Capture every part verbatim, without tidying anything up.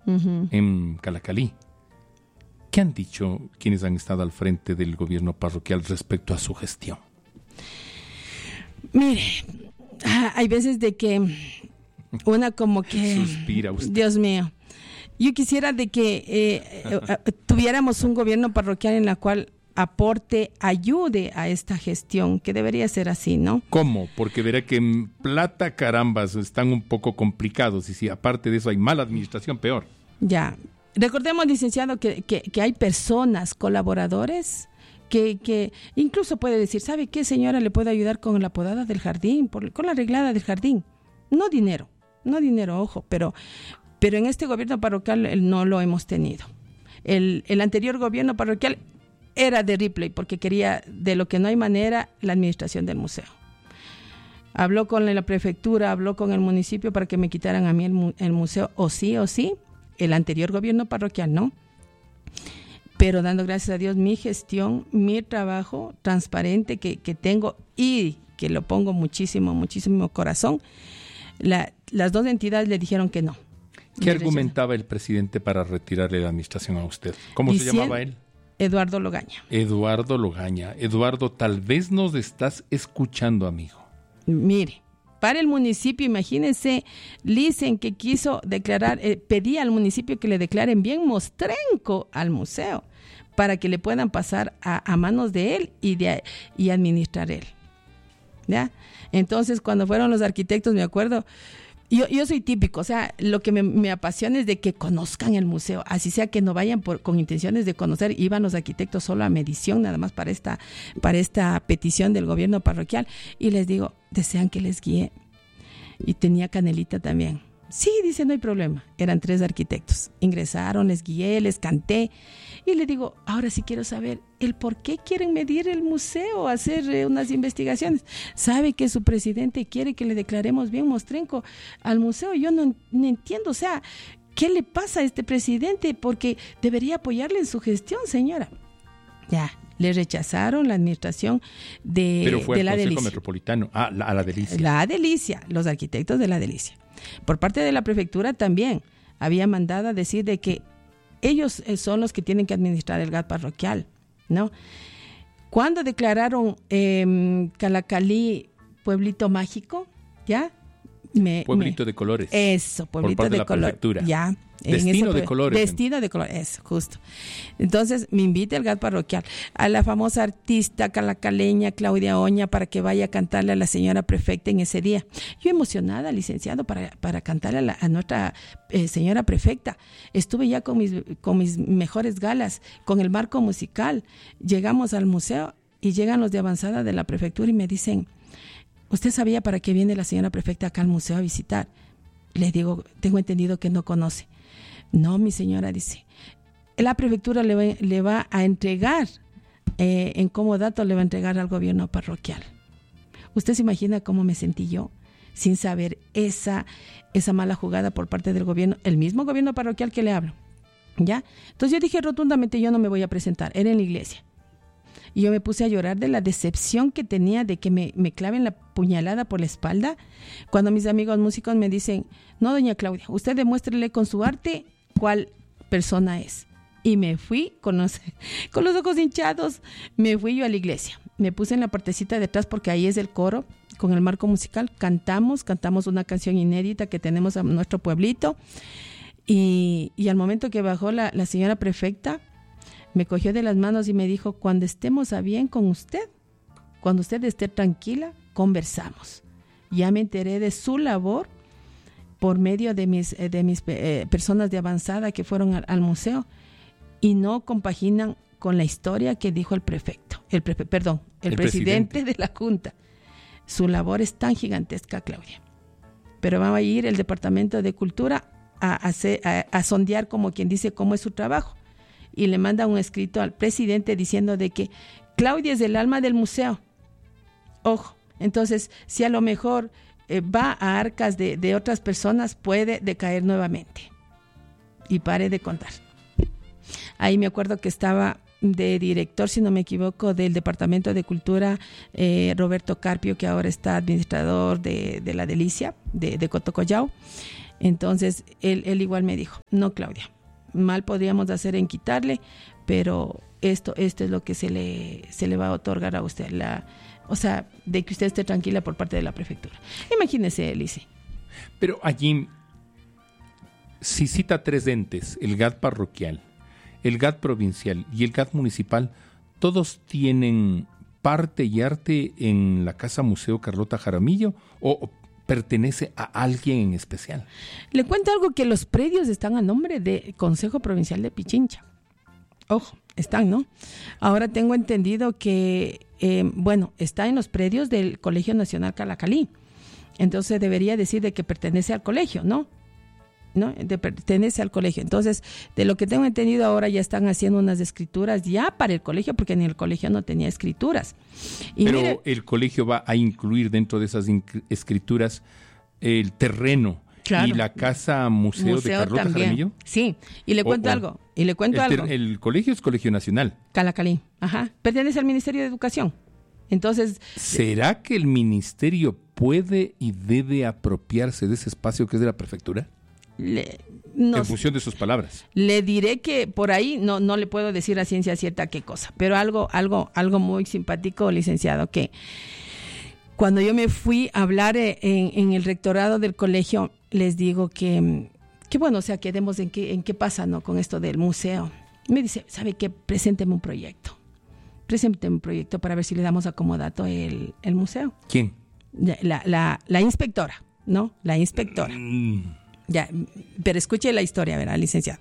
uh-huh. en Calacalí. ¿Qué han dicho quienes han estado al frente del gobierno parroquial respecto a su gestión? Mire, hay veces de que una como que... Suspira usted. Dios mío. Yo quisiera de que eh, tuviéramos un gobierno parroquial en la cual aporte, ayude a esta gestión, que debería ser así, ¿no? ¿Cómo? Porque verá que en plata, carambas, están un poco complicados y si aparte de eso hay mala administración, peor. Ya. Recordemos, licenciado, que, que, que hay personas, colaboradores, que, que incluso puede decir, ¿sabe qué, señora? Le puedo ayudar con la podada del jardín, por, con la arreglada del jardín. No dinero, no dinero, ojo, pero, pero en este gobierno parroquial no lo hemos tenido. El, el anterior gobierno parroquial era de Ripley porque quería, de lo que no hay manera, la administración del museo. Habló con la prefectura, habló con el municipio para que me quitaran a mí el, el museo, o sí o sí. El anterior gobierno parroquial no, pero dando gracias a Dios mi gestión, mi trabajo transparente que, que tengo y que lo pongo muchísimo, muchísimo corazón, la, las dos entidades le dijeron que no. ¿Qué argumentaba el presidente para retirarle la administración a usted? ¿Cómo Dicien, se llamaba él? Eduardo Logaña. Eduardo Logaña. Eduardo, tal vez nos estás escuchando, amigo. Mire. Para el municipio, imagínense, Licen que quiso declarar, eh, pedía al municipio que le declaren bien mostrenco al museo para que le puedan pasar a, a manos de él y, de, y administrar él. ¿Ya? Entonces, cuando fueron los arquitectos, me acuerdo, yo, yo soy típico, o sea, lo que me, me apasiona es de que conozcan el museo, así sea que no vayan por, con intenciones de conocer, iban los arquitectos solo a medición, nada más para esta, para esta petición del gobierno parroquial, y les digo, desean que les guíe. Y tenía Canelita también. Sí, dice, no hay problema. Eran tres arquitectos. Ingresaron, les guié, les canté. Y le digo, ahora sí quiero saber el por qué quieren medir el museo, hacer eh, unas investigaciones. Sabe que su presidente quiere que le declaremos bien mostrenco al museo. Yo no, no entiendo, o sea, ¿qué le pasa a este presidente? Porque debería apoyarle en su gestión, señora. Ya. Le rechazaron la administración de, Pero fue de el la Consejo Delicia. Metropolitano, ah, la, a la Delicia. La Delicia, los arquitectos de la Delicia. Por parte de la prefectura también había mandado a decir de que ellos son los que tienen que administrar el G A T parroquial, ¿no? Cuando declararon eh, Calacalí pueblito mágico, ¿ya? Me, pueblito me, de colores. Eso, pueblito por parte de, de la colores. Prefectura. Ya. Destino eso, de colores. Destino de colores, eso, justo. Entonces me invita el G A T parroquial a la famosa artista calacaleña Claudia Oña para que vaya a cantarle a la señora prefecta en ese día. Yo emocionada, licenciado, para, para cantarle a, la, a nuestra eh, señora prefecta. Estuve ya con mis, con mis mejores galas, con el marco musical. Llegamos al museo y llegan los de avanzada de la prefectura y me dicen, ¿usted sabía para qué viene la señora prefecta acá al museo a visitar? Le digo, tengo entendido que no conoce. No, mi señora, dice, la prefectura le va, le va a entregar, eh, en comodato le va a entregar al gobierno parroquial. ¿Usted se imagina cómo me sentí yo sin saber esa, esa mala jugada por parte del gobierno, el mismo gobierno parroquial que le hablo? ¿Ya? Entonces yo dije rotundamente, yo no me voy a presentar, era en la iglesia. Y yo me puse a llorar de la decepción que tenía de que me, me claven la puñalada por la espalda, cuando mis amigos músicos me dicen, no, doña Claudia, usted demuéstrele con su arte cuál persona es. Y me fui con los, con los ojos hinchados, me fui yo a la iglesia. Me puse en la partecita de atrás porque ahí es el coro, con el marco musical, cantamos, cantamos una canción inédita que tenemos a nuestro pueblito. Y, y al momento que bajó la, la señora prefecta, me cogió de las manos y me dijo, cuando estemos a bien con usted, cuando usted esté tranquila, conversamos. Ya me enteré de su labor por medio de mis, de mis eh, personas de avanzada que fueron al, al museo y no compaginan con la historia que dijo el prefecto, el prefe, perdón, el, el presidente, presidente de la Junta. Su labor es tan gigantesca, Claudia. Pero va a ir el Departamento de Cultura a, hacer, a, a sondear, como quien dice, cómo es su trabajo. Y le manda un escrito al presidente diciendo de que Claudia es el alma del museo. Ojo, entonces, si a lo mejor eh, va a arcas de, de otras personas, puede decaer nuevamente. Y pare de contar. Ahí me acuerdo que estaba de director, si no me equivoco, del Departamento de Cultura, eh, Roberto Carpio, que ahora está administrador de, de la Delicia, de, de Cotocollao. Entonces, él, él igual me dijo, no, Claudia, mal podríamos hacer en quitarle, pero esto, esto es lo que se le, se le va a otorgar a usted, la, o sea, de que usted esté tranquila por parte de la prefectura. Imagínese, Lice. Pero allí, si cita tres entes, el G A D parroquial, el G A D provincial y el G A D municipal, todos tienen parte y arte en la Casa Museo Carlota Jaramillo, o pertenece a alguien en especial. Le cuento algo, que los predios están a nombre del Consejo Provincial de Pichincha. Ojo, están, ¿no? Ahora tengo entendido que, eh, bueno, está en los predios del Colegio Nacional Calacalí. Entonces debería decir de que pertenece al colegio, ¿no? ¿no? De, pertenece al colegio. Entonces, de lo que tengo entendido, ahora ya están haciendo unas escrituras ya para el colegio, porque en el colegio no tenía escrituras. Y Pero mire, el colegio va a incluir dentro de esas escrituras el terreno, claro, y la casa museo, museo de Carlota también. Jaramillo. Sí, y le cuento o, algo. Y le cuento el, algo. El colegio es Colegio Nacional. Calacalí, ajá. Pertenece al Ministerio de Educación. Entonces, ¿será que el ministerio puede y debe apropiarse de ese espacio que es de la prefectura? Le, no, en función de sus palabras. Le diré que por ahí no, no le puedo decir a ciencia cierta qué cosa, pero algo, algo, algo muy simpático, licenciado, que cuando yo me fui a hablar en, en el rectorado del colegio, les digo que, que bueno, o sea, quedemos en qué, en qué pasa, ¿no?, con esto del museo. Me dice, ¿sabe qué? Presénteme un proyecto. Presénteme un proyecto para ver si le damos acomodato el, el museo. ¿Quién? La, la, la inspectora, ¿no? La inspectora. Mm. Ya, pero escuche la historia, ¿verdad, licenciado?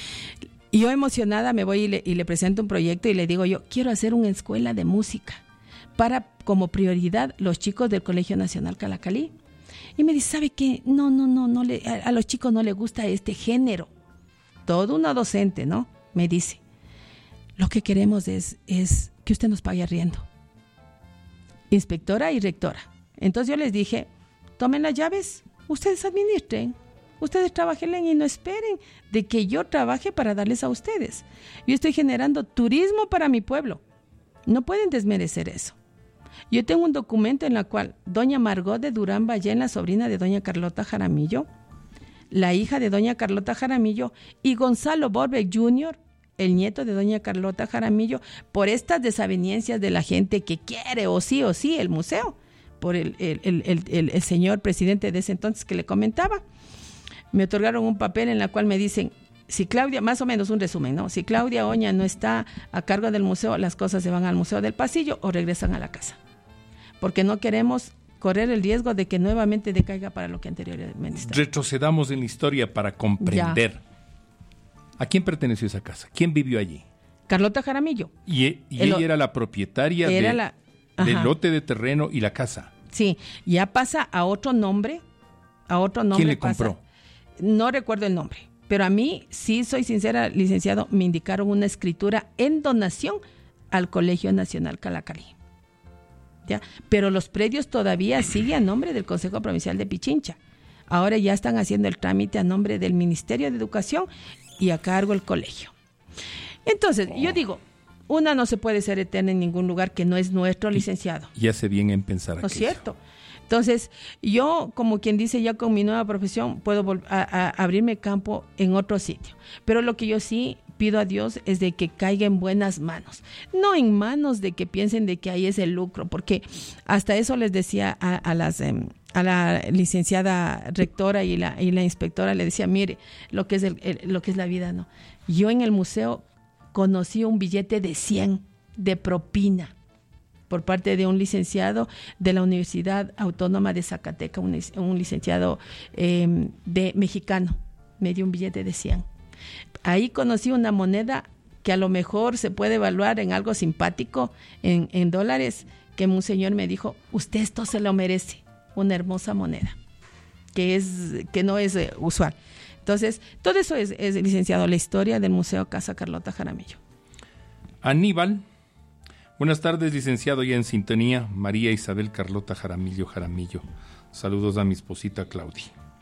Y yo emocionada me voy y le, y le presento un proyecto y le digo yo, quiero hacer una escuela de música para, como prioridad, los chicos del Colegio Nacional Calacalí. Y me dice, ¿sabe qué? No, no, no, no le, a, a los chicos no les gusta este género. Todo una docente, ¿no? Me dice, lo que queremos es, es que usted nos pague arriendo. Inspectora y rectora. Entonces yo les dije, tomen las llaves, ustedes administren. Ustedes trabajen y no esperen de que yo trabaje para darles a ustedes. Yo estoy generando turismo para mi pueblo. No pueden desmerecer eso. Yo tengo un documento en el cual doña Margot de Durán Ballén, la sobrina de doña Carlota Jaramillo, la hija de doña Carlota Jaramillo, y Gonzalo Borbeck junior, el nieto de doña Carlota Jaramillo, por estas desavenencias de la gente que quiere o sí o sí el museo, por el, el, el, el, el, el señor presidente de ese entonces que le comentaba. Me otorgaron un papel en el cual me dicen, si Claudia, más o menos un resumen, ¿no? Si Claudia Oña no está a cargo del museo, las cosas se van al Museo del Pasillo o regresan a la casa. Porque no queremos correr el riesgo de que nuevamente decaiga para lo que anteriormente estaba. Retrocedamos en la historia para comprender. Ya. ¿A quién perteneció esa casa? ¿Quién vivió allí? Carlota Jaramillo. Y, y ella era la propietaria era de, la, del lote de terreno y la casa. Sí, ya pasa a otro nombre. A otro nombre. ¿Quién le pasa, compró? No recuerdo el nombre, pero a mí, sí soy sincera, licenciado, me indicaron una escritura en donación al Colegio Nacional Calacalí. ¿Ya? Pero los predios todavía siguen a nombre del Consejo Provincial de Pichincha. Ahora ya están haciendo el trámite a nombre del Ministerio de Educación y a cargo del colegio. Entonces, oh. yo digo, una no se puede ser eterna en ningún lugar que no es nuestro, licenciado. Y hace bien en pensar ¿No es cierto? Entonces, yo, como quien dice, ya con mi nueva profesión, puedo vol- a, a abrirme campo en otro sitio. Pero lo que yo sí pido a Dios es de que caiga en buenas manos. No en manos de que piensen de que ahí es el lucro, porque hasta eso les decía a, a las... Eh, a la licenciada rectora y la, y la inspectora, le decía, mire, lo que es el, el, lo que es la vida, ¿no? Yo en el museo conocí un billete de cien de propina por parte de un licenciado de la Universidad Autónoma de Zacatecas, un, un licenciado eh, de mexicano, me dio un billete de cien. Ahí conocí una moneda que a lo mejor se puede evaluar en algo simpático, en, en dólares, que un señor me dijo, usted esto se lo merece, una hermosa moneda, que, es, que no es eh, usual. Entonces, todo eso es, es, licenciado, la historia del Museo Casa Carlota Jaramillo. Aníbal. Buenas tardes, licenciado, ya en sintonía. María Isabel Carlota Jaramillo Jaramillo. Saludos a mi esposita Claudia.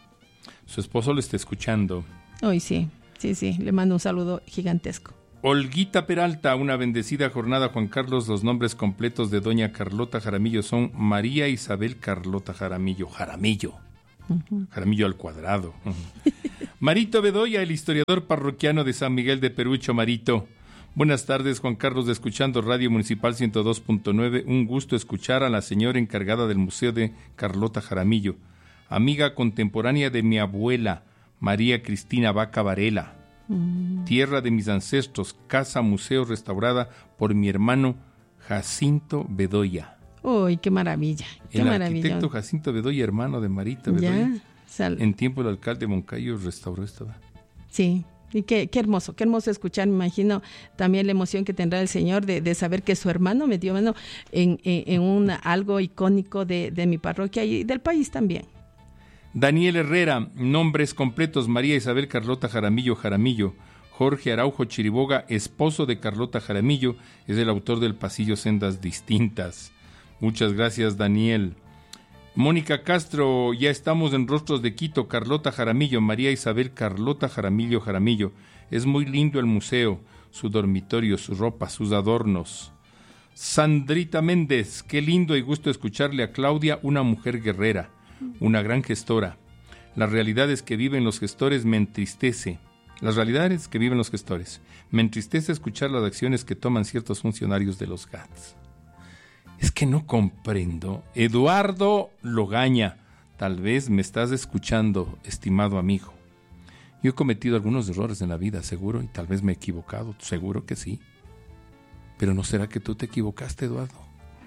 Su esposo lo está escuchando. Hoy sí, sí, sí, le mando un saludo gigantesco. Olguita Peralta, una bendecida jornada, Juan Carlos. Los nombres completos de doña Carlota Jaramillo son María Isabel Carlota Jaramillo Jaramillo. Uh-huh. Jaramillo al cuadrado. Uh-huh. Marito Bedoya, el historiador parroquiano de San Miguel de Perucho. Marito, buenas tardes, Juan Carlos de Escuchando Radio Municipal ciento dos punto nueve. Un gusto escuchar a la señora encargada del Museo de Carlota Jaramillo, amiga contemporánea de mi abuela, María Cristina Vaca Varela. Mm. Tierra de mis ancestros, casa museo restaurada por mi hermano Jacinto Bedoya. Uy, qué maravilla, qué el maravilla. Arquitecto Jacinto Bedoya, hermano de Marita Bedoya. Ya, sal... En tiempo el alcalde Moncayo restauró esto. Sí, y qué, qué hermoso, qué hermoso escuchar. Me imagino también la emoción que tendrá el señor de, de saber que su hermano metió mano en, en, en un, algo icónico de, de mi parroquia y del país también. Daniel Herrera, nombres completos: María Isabel Carlota Jaramillo Jaramillo. Jorge Araujo Chiriboga, esposo de Carlota Jaramillo, es el autor del Pasillo Sendas Distintas. Muchas gracias, Daniel. Mónica Castro, ya estamos en Rostros de Quito. Carlota Jaramillo, María Isabel Carlota Jaramillo Jaramillo. Es muy lindo el museo, su dormitorio, su ropa, sus adornos. Sandrita Méndez, qué lindo y gusto escucharle a Claudia, una mujer guerrera, una gran gestora. Las realidades que viven los gestores me entristece. Las realidades que viven los gestores. Me entristece escuchar las acciones que toman ciertos funcionarios de los G A T S. Es que no comprendo. Eduardo Logaña, tal vez me estás escuchando, estimado amigo. Yo he cometido algunos errores en la vida, seguro, y tal vez me he equivocado, seguro que sí. Pero ¿no será que tú te equivocaste, Eduardo?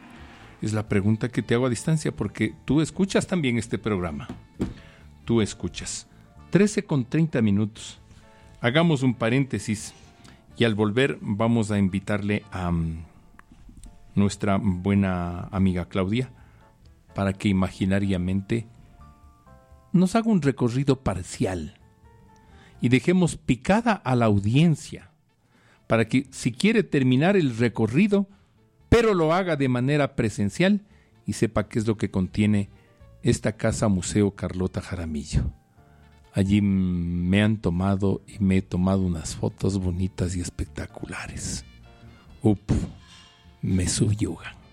Es la pregunta que te hago a distancia, porque tú escuchas también este programa. Tú escuchas. trece con treinta minutos. Hagamos un paréntesis y al volver vamos a invitarle a um, nuestra buena amiga Claudia para que imaginariamente nos haga un recorrido parcial y dejemos picada a la audiencia para que, si quiere terminar el recorrido, pero lo haga de manera presencial y sepa qué es lo que contiene esta casa museo Carlota Jaramillo. Allí me han tomado y me he tomado unas fotos bonitas y espectaculares. Up, me subyugan.